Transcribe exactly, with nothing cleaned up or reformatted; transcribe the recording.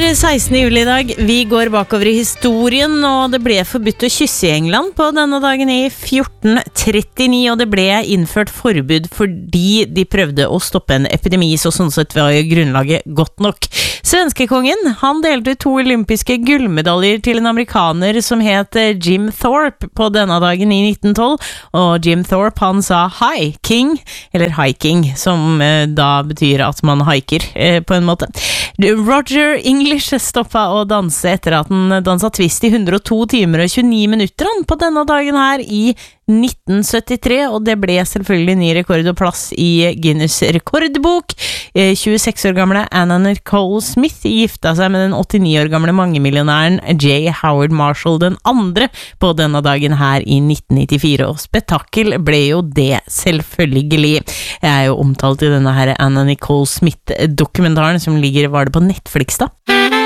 sekstende juli I dag. Vi går bakover I historien, og det ble forbudt å kysse I England på denne dagen I fjorten trettini, og det ble innført forbud fordi de prøvde å stoppe en epidemi, så sånn sett var jo grunnlaget godt nok. Svenskekongen, han delte to olympiske gullmedaljer til en amerikaner som het Jim Thorpe på denne dagen I nitten tolv, og Jim Thorpe han sa «Hi, King», eller «hiking», som eh, da betyr at man hiker eh, på en måte. Roger English stoppa å danse etter at han dansa twist I hundre og to timer og tjueni minutter han på denne dagen her I nitten syttitre, og det ble selvfølgelig ny rekord og plass I Guinness rekordbok. tjueseks år gamle Anna Nicole Smith gifta seg med den åttini år gamle mangemillionæren J. Howard Marshall den andre på denne dagen her I nitten nittifire, og spetakkel ble jo det selvfølgelig. Jeg er jo omtalt I denne her Anna Nicole Smith-dokumentaren som ligger, var det på Netflix da?